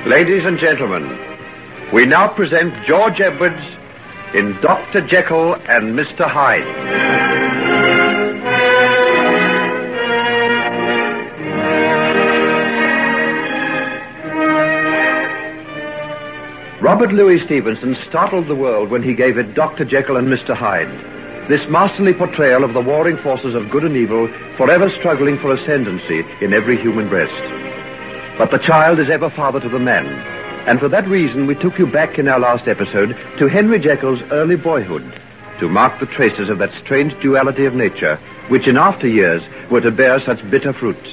Ladies and gentlemen, we now present George Edwards in Dr. Jekyll and Mr. Hyde. Robert Louis Stevenson startled the world when he gave it Dr. Jekyll and Mr. Hyde, this masterly portrayal of the warring forces of good and evil forever struggling for ascendancy in every human breast. But the child is ever father to the man, and for that reason we took you back in our last episode to Henry Jekyll's early boyhood to mark the traces of that strange duality of nature which in after years were to bear such bitter fruits.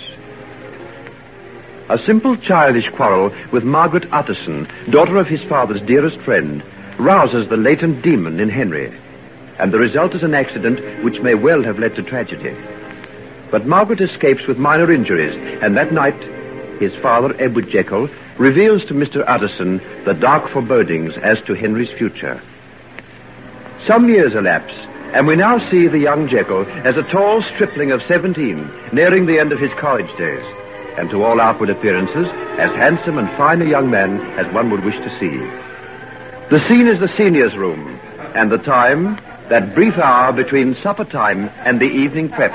A simple childish quarrel with Margaret Utterson, daughter of his father's dearest friend, rouses the latent demon in Henry, and the result is an accident which may well have led to tragedy. But Margaret escapes with minor injuries, and that night his father, Edward Jekyll, reveals to Mr. Utterson the dark forebodings as to Henry's future. Some years elapse, and we now see the young Jekyll as a tall stripling of 17, nearing the end of his college days, and to all outward appearances, as handsome and fine a young man as one would wish to see. The scene is the seniors' room, and the time, that brief hour between supper time and the evening prep.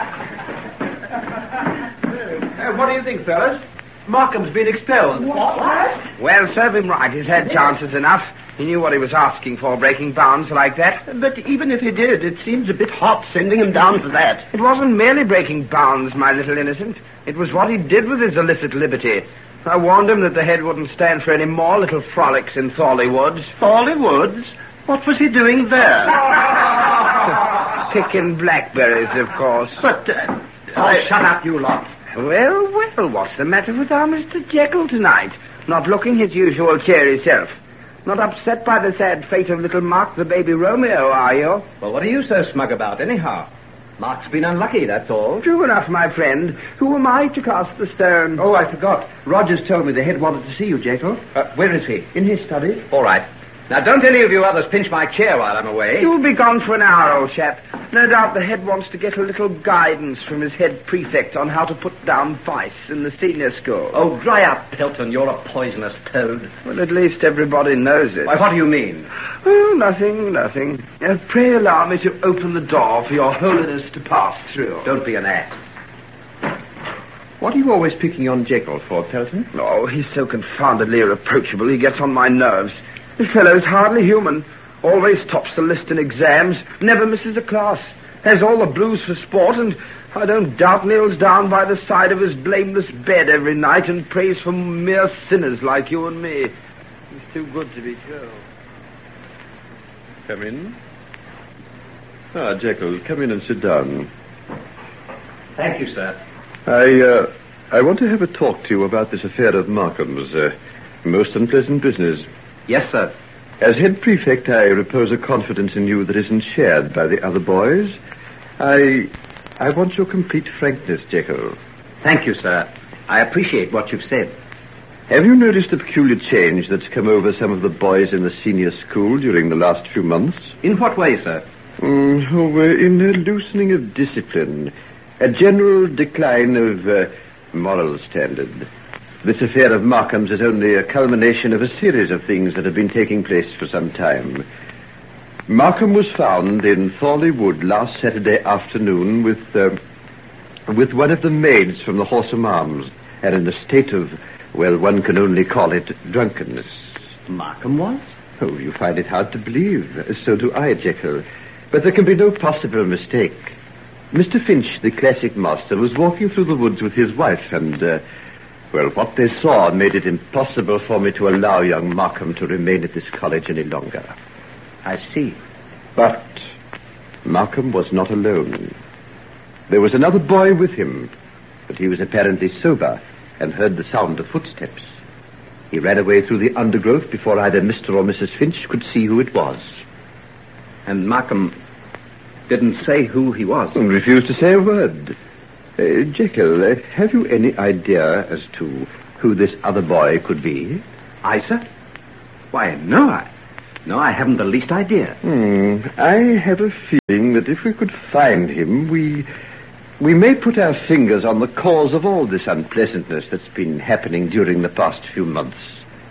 What do you think, fellas? Markham's been expelled. What? Well, serve him right. He's had chances enough. He knew what he was asking for, breaking bounds like that. But even if he did, it seems a bit hot sending him down for that. It wasn't merely breaking bounds, my little innocent. It was what he did with his illicit liberty. I warned him that the head wouldn't stand for any more little frolics in Thorley Woods. Thorley Woods? What was he doing there? Picking blackberries, of course. But, Shut up, you lot. Well, what's the matter with our Mr. Jekyll tonight? Not looking his usual cheery self. Not upset by the sad fate of little Mark the baby Romeo, are you? Well, what are you so smug about, anyhow? Mark's been unlucky, that's all. True enough, my friend. Who am I to cast the stone? Oh, I forgot. Rogers told me the head wanted to see you, Jekyll. Where is he? in his study. All right. Now, don't any of you others pinch my chair while I'm away. You'll be gone for an hour, old chap. No doubt the head wants to get a little guidance from his head prefect on how to put down vice in the senior school. Oh, dry up, Pelton. You're a poisonous toad. Well, at least everybody knows it. Why, what do you mean? Oh, nothing. Pray allow me to open the door for your holiness to pass through. Don't be an ass. What are you always picking on Jekyll for, Pelton? Oh, he's so confoundedly irreproachable, he gets on my nerves. This fellow's hardly human. Always tops the list in exams, never misses a class, has all the blues for sport, and I don't doubt kneels down by the side of his blameless bed every night and prays for mere sinners like you and me. He's too good to be true. Come in. Jekyll, come in and sit down. Thank you, sir. I want to have a talk to you about this affair of Markham's. Most unpleasant business. Yes, sir. As head prefect, I repose a confidence in you that isn't shared by the other boys. I want your complete frankness, Jekyll. Thank you, sir. I appreciate what you've said. Have you noticed a peculiar change that's come over some of the boys in the senior school during the last few months? In what way, sir? In a loosening of discipline. A general decline of moral standard. This affair of Markham's is only a culmination of a series of things that have been taking place for some time. Markham was found in Thorley Wood last Saturday afternoon with one of the maids from the Horsham Arms, and in a state of, well, one can only call it drunkenness. Markham was? Oh, you find it hard to believe. So do I, Jekyll. But there can be no possible mistake. Mr. Finch, the classic master, was walking through the woods with his wife, and, what they saw made it impossible for me to allow young Markham to remain at this college any longer. I see. But Markham was not alone. There was another boy with him, but he was apparently sober and heard the sound of footsteps. He ran away through the undergrowth before either Mr. or Mrs. Finch could see who it was. And Markham didn't say who he was? And refused to say a word. Jekyll, have you any idea as to who this other boy could be? I, sir? Why, no, I haven't the least idea. I have a feeling that if we could find him, we may put our fingers on the cause of all this unpleasantness that's been happening during the past few months.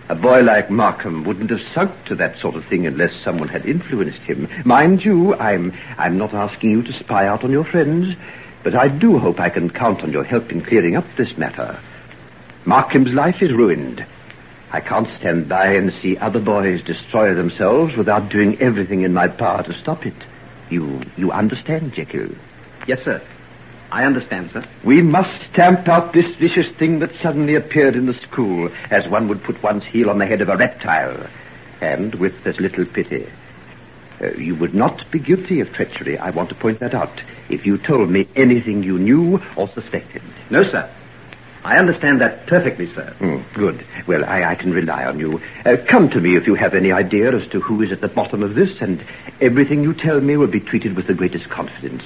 A boy like Markham wouldn't have sunk to that sort of thing unless someone had influenced him. Mind you, I'm not asking you to spy out on your friends, but I do hope I can count on your help in clearing up this matter. Markham's life is ruined. I can't stand by and see other boys destroy themselves without doing everything in my power to stop it. You understand, Jekyll? Yes, sir. I understand, sir. We must stamp out this vicious thing that suddenly appeared in the school, as one would put one's heel on the head of a reptile. And with as little pity. You would not be guilty of treachery, I want to point that out, if you told me anything you knew or suspected. No, sir. I understand that perfectly, sir. Good. Well, I can rely on you. Come to me if you have any idea as to who is at the bottom of this, and everything you tell me will be treated with the greatest confidence.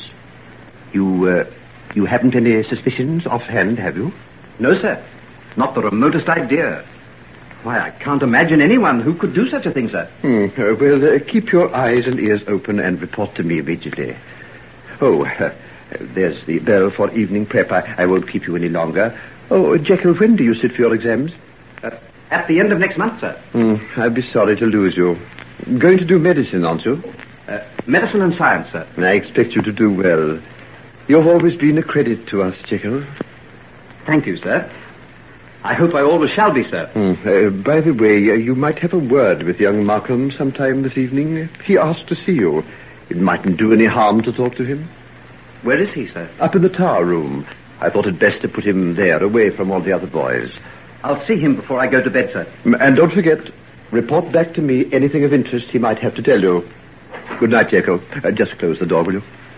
You haven't any suspicions offhand, have you? No, sir. Not the remotest idea. Why, I can't imagine anyone who could do such a thing, sir. Well, keep your eyes and ears open and report to me immediately. Oh, there's the bell for evening prep. I won't keep you any longer. Oh, Jekyll, when do you sit for your exams? At the end of next month, sir. I'd be sorry to lose you. Going to do medicine, aren't you? Medicine and science, sir. I expect you to do well. You've always been a credit to us, Jekyll. Thank you, sir. I hope I always shall be, sir. By the way, you might have a word with young Markham sometime this evening. He asked to see you. It mightn't do any harm to talk to him. Where is he, sir? Up in the tower room. I thought it best to put him there, away from all the other boys. I'll see him before I go to bed, sir. And don't forget, report back to me anything of interest he might have to tell you. Good night, Jekyll. Just close the door, will you?